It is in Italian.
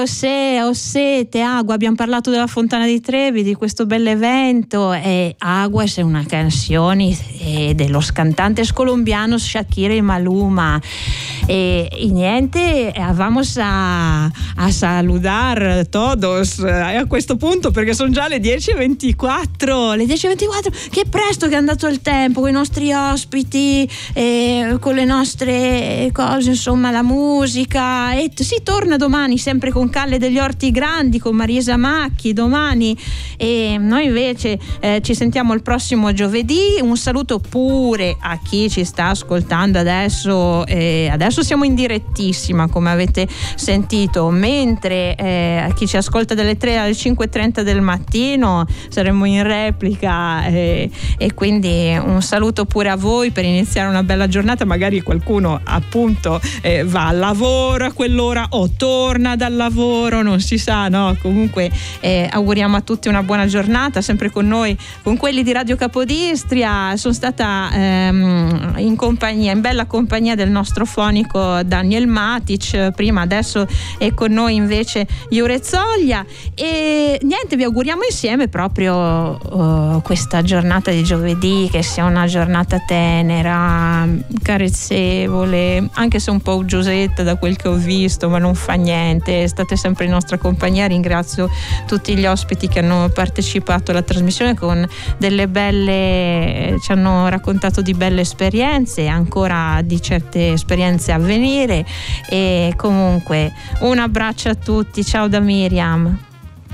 Ho sete, agua, abbiamo parlato della Fontana di Trevi, di questo bell'evento, e Agua è una canzone dello cantante colombiano Shakira y Maluma, e niente, vamos a saludar todos a questo punto, perché sono già le 10:24, che presto che è andato il tempo, con i nostri ospiti, con le nostre cose, insomma, la musica, e si torna domani sempre con Calle degli Orti Grandi, con Marisa Macchi domani, e noi invece ci sentiamo il prossimo giovedì. Un saluto pure a chi ci sta ascoltando adesso, adesso siamo in direttissima, come avete sentito, mentre a chi ci ascolta dalle 3 alle 5:30 del mattino saremo in replica, e quindi un saluto pure a voi per iniziare una bella giornata. Magari qualcuno appunto va al lavoro a quell'ora o torna dal lavoro, non si sa, no? Comunque auguriamo a tutti una buona giornata, sempre con noi, con quelli di Radio Capodistria. Sono stata in bella compagnia del nostro fonico Daniel Matic prima, adesso è con noi invece Jure Zoglia, e niente, vi auguriamo insieme proprio questa giornata di giovedì, che sia una giornata tenera, carezzevole, anche se un po' uggiosetta da quel che ho visto, ma non fa niente, state sempre in nostra compagnia. Ringrazio tutti gli ospiti che hanno partecipato alla trasmissione con delle belle, ci hanno raccontato di belle esperienze, ancora di certe esperienze a venire, e comunque un abbraccio a tutti, ciao da Miriam.